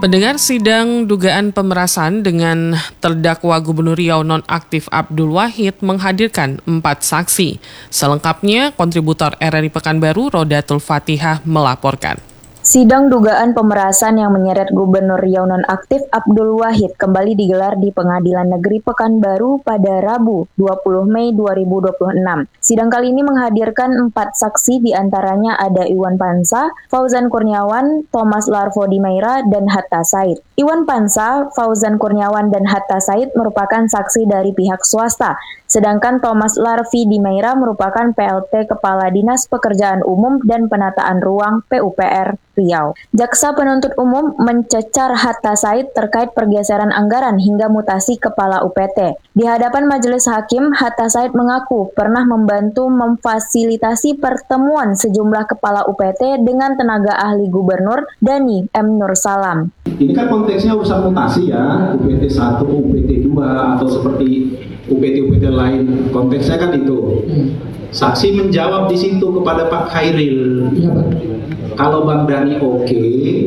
Pendengar sidang dugaan pemerasan dengan terdakwa Gubernur Riau nonaktif Abdul Wahid menghadirkan 4 saksi. Selengkapnya, kontributor RRI Pekanbaru Rodatul Fatihah melaporkan. Sidang dugaan pemerasan yang menyeret Gubernur Riau nonaktif Abdul Wahid kembali digelar di Pengadilan Negeri Pekanbaru pada Rabu 20 Mei 2026. Sidang kali ini menghadirkan 4 saksi, diantaranya ada Iwan Pansa, Fauzan Kurniawan, Thomas Larvo Dimeira, dan Hatta Said. Iwan Pansa, Fauzan Kurniawan, dan Hatta Said merupakan saksi dari pihak swasta, sedangkan Thomas Larvi Dimeira merupakan PLT Kepala Dinas Pekerjaan Umum dan Penataan Ruang PUPR Riau. Jaksa penuntut umum mencecar Hatta Said terkait pergeseran anggaran hingga mutasi kepala UPT. Di hadapan majelis hakim, Hatta Said mengaku pernah membantu memfasilitasi pertemuan sejumlah kepala UPT dengan tenaga ahli gubernur Dani M. Nursalam. Ini kan konteksnya urusan mutasi ya, UPT 1, UPT 2, atau seperti UPT-UPT lain. Konteksnya kan itu. Saksi menjawab di situ kepada Pak Khairil. Ya, Pak. Kalau Bang Dani oke,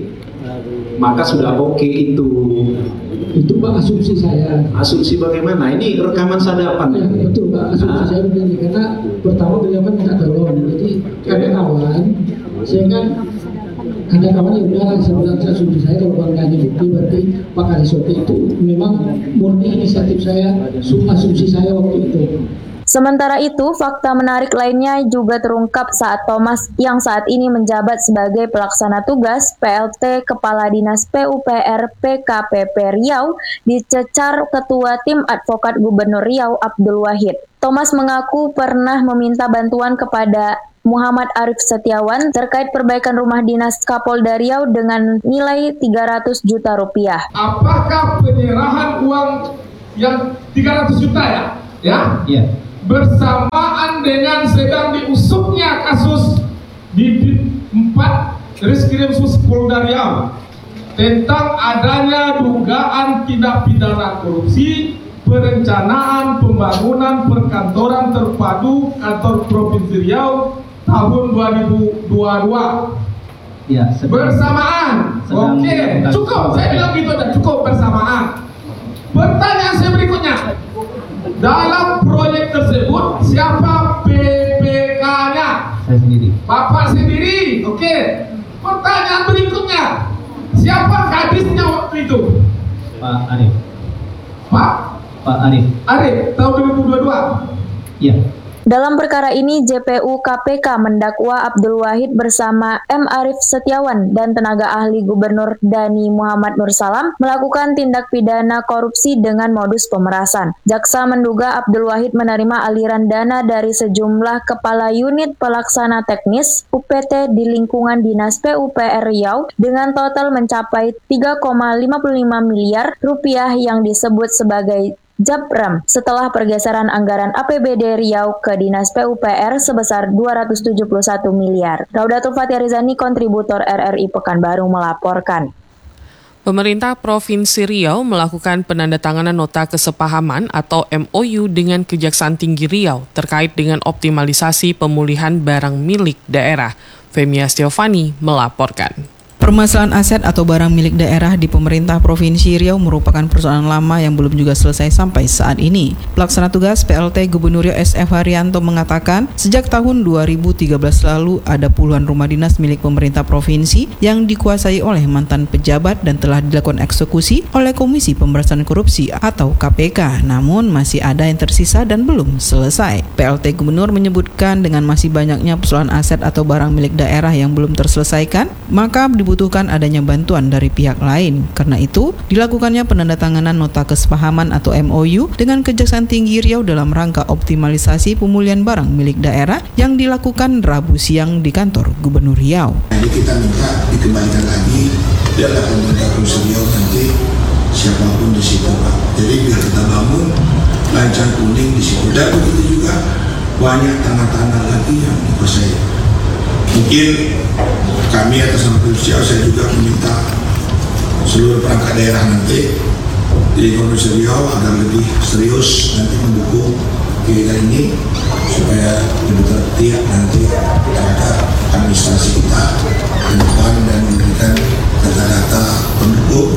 maka sudah oke itu. Itu Pak asumsi saya. Asumsi bagaimana? Ini rekaman sadapan. Ya, betul Pak, asumsi saya begini. Karena pertama beliau kan minta tolong. Jadi ada kawan, saya kan ada kawan yang udah sebenarnya asumsi saya kalau Bang Dani bukti berarti Pak Karisote itu memang murni inisiatif saya, asumsi saya waktu itu. Sementara itu, fakta menarik lainnya juga terungkap saat Thomas yang saat ini menjabat sebagai pelaksana tugas PLT Kepala Dinas PUPR PKPP Riau dicecar Ketua Tim Advokat Gubernur Riau Abdul Wahid. Thomas mengaku pernah meminta bantuan kepada Muhammad Arif Setiawan terkait perbaikan rumah dinas Kapolda Riau dengan nilai 300 juta rupiah. Apakah penyerahan uang yang 300 juta ya? Ya? Iya. Bersamaan dengan sedang diusutnya kasus di 4 Reskrimsus Polda Riau tentang adanya dugaan tindak pidana korupsi, perencanaan pembangunan perkantoran terpadu kantor Provinsi Riau tahun 2022. Ya, bersamaan. Oke, cukup. Saya bilang gitu aja, cukup bersamaan. Pertanyaan saya berikutnya. Dalam proyek tersebut, siapa PPK-nya? Saya sendiri. Bapak sendiri. Oke. Pertanyaan berikutnya. Siapa kadisnya waktu itu? Pak Arif. Pak Arif. Arif, tahun 2022? Iya. Dalam perkara ini, JPU KPK mendakwa Abdul Wahid bersama M. Arif Setiawan dan tenaga ahli Gubernur Dani Muhammad Nursalam melakukan tindak pidana korupsi dengan modus pemerasan. Jaksa menduga Abdul Wahid menerima aliran dana dari sejumlah kepala unit pelaksana teknis UPT di lingkungan Dinas PUPR Riau dengan total mencapai 3,55 miliar rupiah yang disebut sebagai Japram setelah pergeseran anggaran APBD Riau ke Dinas PUPR sebesar 271 miliar. Rodatul Fatihah Rizani, kontributor RRI Pekanbaru melaporkan. Pemerintah Provinsi Riau melakukan penandatanganan nota kesepahaman atau MOU dengan Kejaksaan Tinggi Riau terkait dengan optimalisasi pemulihan barang milik daerah. Femia Stiovani melaporkan. Permasalahan aset atau barang milik daerah di pemerintah Provinsi Riau merupakan persoalan lama yang belum juga selesai sampai saat ini. Pelaksana tugas PLT Gubernur Riau SF Haryanto mengatakan, sejak tahun 2013 lalu ada puluhan rumah dinas milik pemerintah provinsi yang dikuasai oleh mantan pejabat dan telah dilakukan eksekusi oleh Komisi Pemberantasan Korupsi atau KPK, namun masih ada yang tersisa dan belum selesai. PLT Gubernur menyebutkan dengan masih banyaknya persoalan aset atau barang milik daerah yang belum terselesaikan, maka dibutuhkan adanya bantuan dari pihak lain. Karena itu, dilakukannya penandatanganan nota kesepahaman atau MOU dengan Kejaksaan Tinggi Riau dalam rangka optimalisasi pemulihan barang milik daerah yang dilakukan Rabu siang di kantor Gubernur Riau. Jadi kita minta dikembalikan lagi dalam pemerintah Provinsi Riau nanti siapapun di situ, Pak. Jadi biar kita bangun lancar kuning di situ. Dan begitu juga banyak tanah-tanah lagi yang dikuasai. Mungkin kami atas nama Provinsi Riau saya juga meminta seluruh perangkat daerah nanti di Provinsi Riau agar lebih serius nanti mendukung kegiatan ini supaya lebih tertiap nanti terhadap administrasi kita ke depan dan memberikan data-data pendukung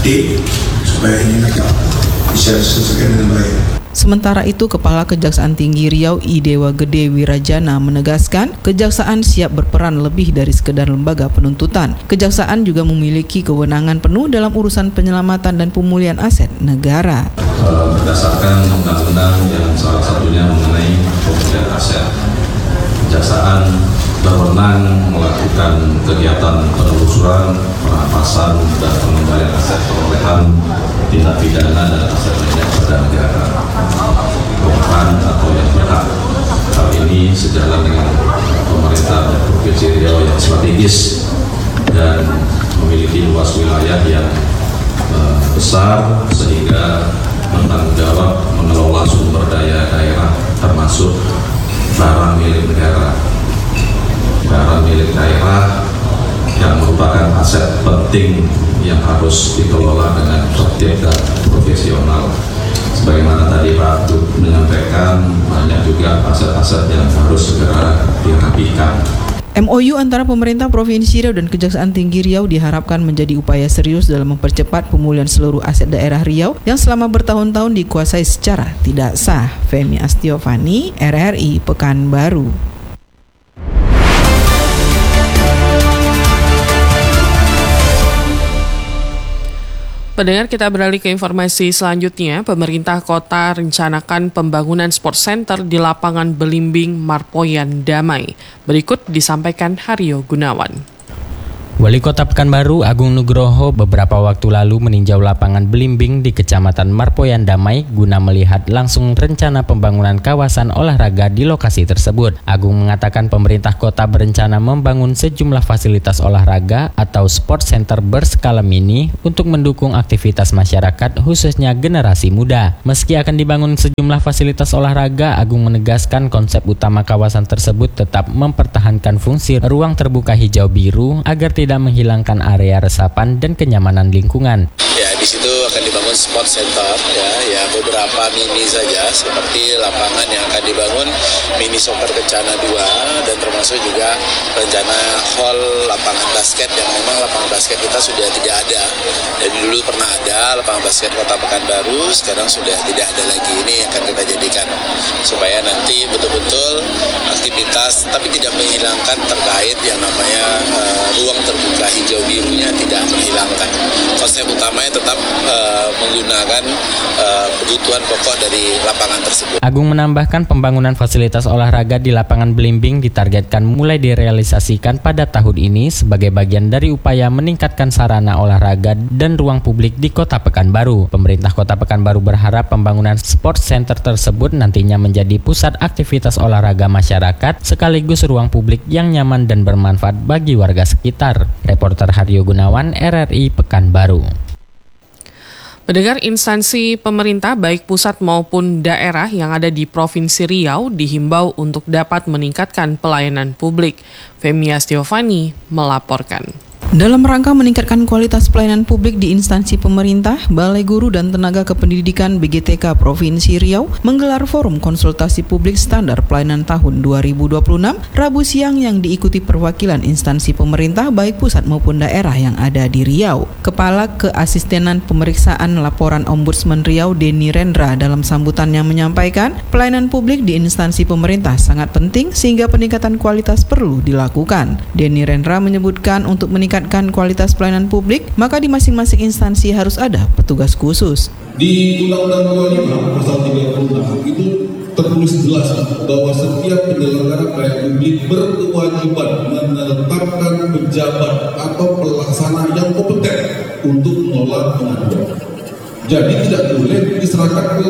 tertib supaya ini dapat bisa diselesaikan dengan baik. Sementara itu, Kepala Kejaksaan Tinggi Riau I Dewa Gede Wirajana menegaskan Kejaksaan siap berperan lebih dari sekedar lembaga penuntutan. Kejaksaan juga memiliki kewenangan penuh dalam urusan penyelamatan dan pemulihan aset negara. Berdasarkan undang-undang yang salah satunya mengenai pemulihan aset, Kejaksaan berwenang melakukan kegiatan penelusuran, perampasan, dan pengembalian aset perolehan tindak pidana dan aset lainnya kepada negara, korban atau yang berhak. Hal ini sejalan dengan pemerintah dan Provinsi Riau yang strategis dan memiliki luas wilayah yang besar sehingga bertanggung jawab mengelola sumber daya daerah termasuk barang milik negara. Barang milik daerah yang merupakan aset penting yang harus dikelola dengan tertib dan profesional. Sebagaimana tadi Pak Dut menyampaikan, banyak juga aset-aset yang harus segera dirapikan. MOU antara pemerintah Provinsi Riau dan Kejaksaan Tinggi Riau diharapkan menjadi upaya serius dalam mempercepat pemulihan seluruh aset daerah Riau yang selama bertahun-tahun dikuasai secara tidak sah. Femi Astiovani, RRI Pekanbaru. Pendengar, kita beralih ke informasi selanjutnya. Pemerintah kota rencanakan pembangunan sport center di lapangan Belimbing Marpoyan Damai. Berikut disampaikan Haryo Gunawan. Wali Kota Pekanbaru Agung Nugroho beberapa waktu lalu meninjau lapangan Belimbing di Kecamatan Marpoyan Damai guna melihat langsung rencana pembangunan kawasan olahraga di lokasi tersebut. Agung mengatakan pemerintah kota berencana membangun sejumlah fasilitas olahraga atau sport center berskala mini untuk mendukung aktivitas masyarakat khususnya generasi muda. Meski akan dibangun sejumlah fasilitas olahraga, Agung menegaskan konsep utama kawasan tersebut tetap mempertahankan fungsi ruang terbuka hijau biru agar tidak menghilangkan area resapan dan kenyamanan lingkungan. Ya, di situ akan dibangun sport center ya beberapa mini saja seperti lapangan yang akan dibangun mini soccer Kencana 2 dan termasuk juga rencana hall lapangan basket yang memang lapangan basket kita sudah tidak ada. Jadi dulu pernah ada lapangan basket Kota Pekanbaru, sekarang sudah tidak ada lagi. Ini yang akan kita jadikan supaya nanti betul-betul aktivitas tapi tidak menghilangkan terkait yang namanya ruang terbuka hijau birunya tidak menghilangkan. Konsep utamanya tetap menggunakan kebutuhan pokok dari lapangan tersebut. Agung menambahkan pembangunan fasilitas olahraga di lapangan Belimbing ditargetkan mulai direalisasikan pada tahun ini sebagai bagian dari upaya meningkatkan sarana olahraga dan ruang publik di Kota Pekanbaru. Pemerintah Kota Pekanbaru berharap pembangunan sport center tersebut nantinya menjadi pusat aktivitas olahraga masyarakat sekaligus ruang publik yang nyaman dan bermanfaat bagi warga sekitar. Reporter Haryo Gunawan, RRI Pekanbaru. Pendengar, instansi pemerintah baik pusat maupun daerah yang ada di Provinsi Riau dihimbau untuk dapat meningkatkan pelayanan publik. Femi Astiovani melaporkan. Dalam rangka meningkatkan kualitas pelayanan publik di instansi pemerintah, Balai Guru dan Tenaga Kependidikan BGTK Provinsi Riau menggelar forum konsultasi publik standar pelayanan tahun 2026 Rabu siang yang diikuti perwakilan instansi pemerintah baik pusat maupun daerah yang ada di Riau. Kepala Keasistenan Pemeriksaan Laporan Ombudsman Riau Denny Rendra dalam sambutannya menyampaikan pelayanan publik di instansi pemerintah sangat penting sehingga peningkatan kualitas perlu dilakukan. Denny Rendra menyebutkan untuk meningkatkan kualitas pelayanan publik, maka di masing-masing instansi harus ada petugas khusus. Di Undang-Undang 25 pasal 36 itu tertulis jelas bahwa setiap penyelenggara pelayanan publik berkewajiban menetapkan pejabat atau pelaksana yang kompeten untuk mengelola pengaduan. Jadi tidak boleh diserahkan ke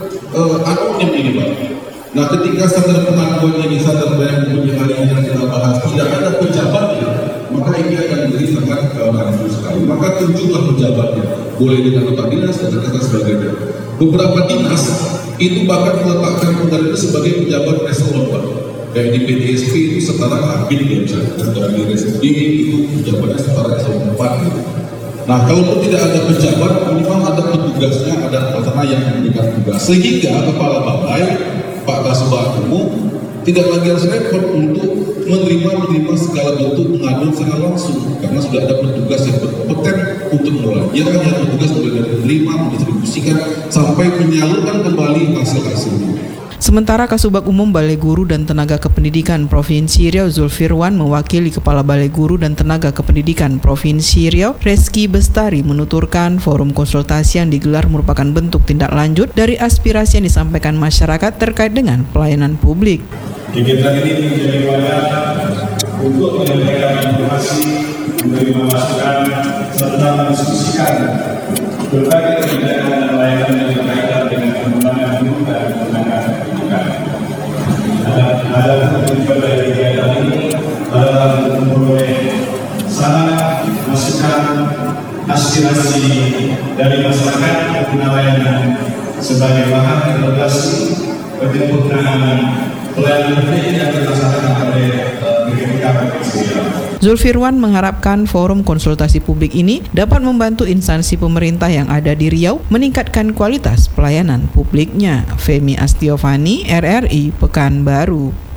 anonim ini, Pak. Nah, ketika standar pengaduan ini, standar pelayanan publik hari ini yang kita bahas tidak ada pejabatnya, maka ini akan menjadi sangat ragu sekali. Maka tunjuklah pejabatnya, boleh dengan kepala dinas dan sebagainya. Beberapa dinas itu bahkan meletakkan pegawai itu sebagai pejabat eselon 4. Kayak di PDSP itu setara Abid ya, misalnya di RSD itu pejabatnya setara eselon 4 gitu. Nah, kalaupun tidak ada pejabat, minimal ada petugasnya, ada pelaksana yang memberikan tugas. Sehingga kepala balai, Pak Kasubag Umum, tidak lagi harus repot untuk menerima segala bentuk pengaduan secara langsung, karena sudah ada petugas yang berkompeten untuk mulai. Dia kan yang bertugas mulai dari menerima, mendistribusikan, sampai menyalurkan kembali hasil-hasilnya. Sementara Kasubag Umum Balai Guru dan Tenaga Kependidikan Provinsi Riau Zulfirwan mewakili Kepala Balai Guru dan Tenaga Kependidikan Provinsi Riau Reski Bestari menuturkan forum konsultasi yang digelar merupakan bentuk tindak lanjut dari aspirasi yang disampaikan masyarakat terkait dengan pelayanan publik. Kegiatan ini menjadi wadah untuk menyampaikan informasi, menerima masukan, serta mendiskusikan berbagai kebijakan dan layanan yang berkaitan dengan pengembangan guru dan tenaga pendidikan. Ada tujuan dari kegiatan ini adalah untuk memperoleh saran, masukan, aspirasi dari masyarakat pengguna layanan sebagai bahan evaluasi penyempurnaan pelayanan publik yang dilaksanakan oleh BPK Provinsi Riau. Zulfirwan mengharapkan forum konsultasi publik ini dapat membantu instansi pemerintah yang ada di Riau meningkatkan kualitas pelayanan publiknya. Femi Astiovani, RRI Pekanbaru.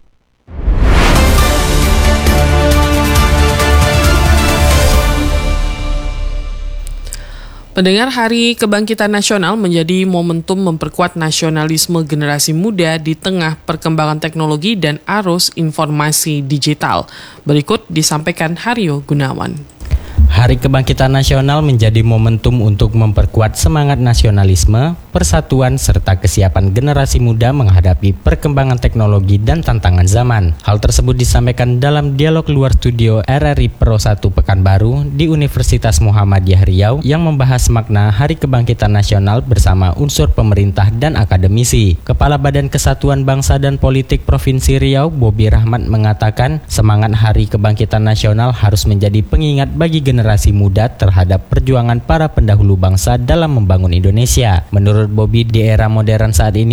Pendengar, Hari Kebangkitan Nasional menjadi momentum memperkuat nasionalisme generasi muda di tengah perkembangan teknologi dan arus informasi digital. Berikut disampaikan Haryo Gunawan. Hari Kebangkitan Nasional menjadi momentum untuk memperkuat semangat nasionalisme, persatuan, serta kesiapan generasi muda menghadapi perkembangan teknologi dan tantangan zaman. Hal tersebut disampaikan dalam dialog luar studio RRI Pro 1 Pekanbaru di Universitas Muhammadiyah Riau yang membahas makna Hari Kebangkitan Nasional bersama unsur pemerintah dan akademisi. Kepala Badan Kesatuan Bangsa dan Politik Provinsi Riau, Bobi Rahmat, mengatakan semangat Hari Kebangkitan Nasional harus menjadi pengingat bagi generasi muda terhadap perjuangan para pendahulu bangsa dalam membangun Indonesia. Menurut Bobi, di era modern saat ini